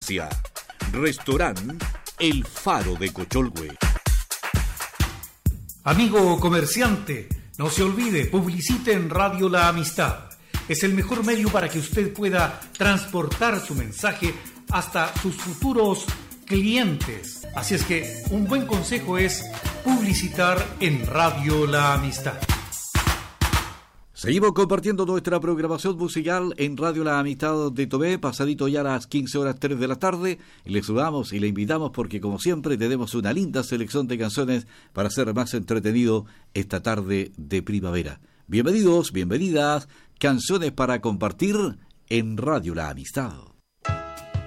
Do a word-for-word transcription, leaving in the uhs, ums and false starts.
excelencia. Restaurant El Faro de Cocholhue. Amigo comerciante, no se olvide, publicite en Radio La Amistad. Es el mejor medio para que usted pueda transportar su mensaje hasta sus futuros clientes. Así es que un buen consejo es publicitar en Radio La Amistad. Seguimos compartiendo nuestra programación musical en Radio La Amistad de Tomé, pasadito ya a las quince horas tres de la tarde. Y le saludamos y le invitamos porque, como siempre, tenemos una linda selección de canciones para hacer más entretenido esta tarde de primavera. Bienvenidos, bienvenidas, canciones para compartir en Radio La Amistad.